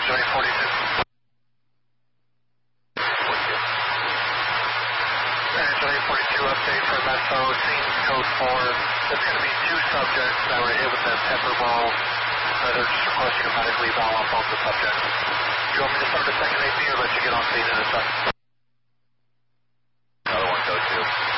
Joey 42. Joey 42 update for Metro, scene code 4. There's going to be 2 subjects that were hit with a pepper ball. They're just requesting a medical eval on both the subjects. Do you want me to start a second AP or let you get on scene in a second? Another one, go to.